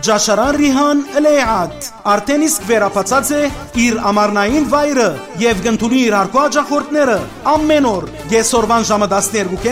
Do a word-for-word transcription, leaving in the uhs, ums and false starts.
Ջաշարան Ռիհան Էլեյատ արդեն իսկ վերապացած է իր ամառնային վայրը եւ կընդունի իր հարկու աջախորդները ամեն օր կեսօրվան ժամը տասներկու